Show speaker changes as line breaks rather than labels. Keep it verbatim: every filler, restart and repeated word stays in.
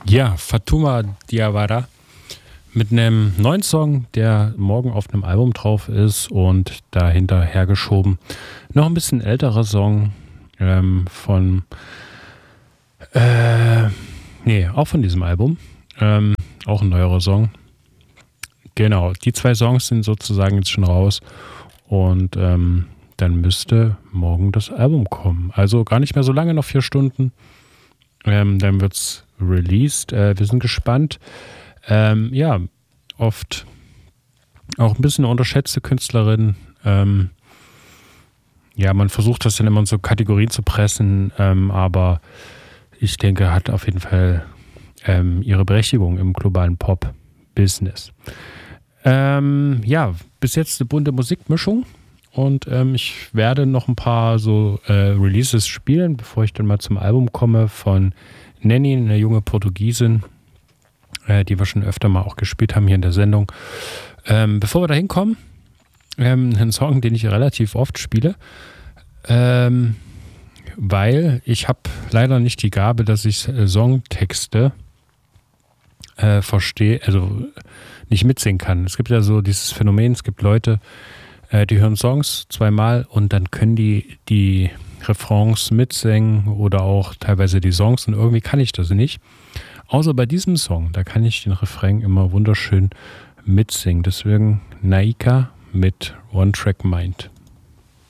Ja, Fatuma Diawara mit einem neuen Song, der morgen auf einem Album drauf ist und dahinter hergeschoben noch ein bisschen älterer Song ähm, von, äh, nee, auch von diesem Album, ähm, auch ein neuerer Song. Genau, die zwei Songs sind sozusagen jetzt schon raus und ähm, dann müsste morgen das Album kommen. Also gar nicht mehr so lange, noch vier Stunden. Ähm, dann wird's released. Äh, wir sind gespannt. Ähm, ja, oft auch ein bisschen eine unterschätzte Künstlerin. Ähm, ja, man versucht das dann immer in so Kategorien zu pressen, ähm, aber ich denke, hat auf jeden Fall ähm, ihre Berechtigung im globalen Pop-Business. Ähm, ja, bis jetzt eine bunte Musikmischung und ähm, ich werde noch ein paar so äh, Releases spielen, bevor ich dann mal zum Album komme von Nanny, eine junge Portugiesin, äh, die wir schon öfter mal auch gespielt haben hier in der Sendung. Ähm, bevor wir da hinkommen, ähm, ein Song, den ich relativ oft spiele, ähm, weil ich habe leider nicht die Gabe, dass ich äh, Songtexte äh, verstehe, also nicht mitsingen kann. Es gibt ja so dieses Phänomen, es gibt Leute, äh, die hören Songs zweimal und dann können die die Refrains mitsingen oder auch teilweise die Songs und irgendwie kann ich das nicht. Außer bei diesem Song, da kann ich den Refrain immer wunderschön mitsingen. Deswegen Naika mit One Track Mind.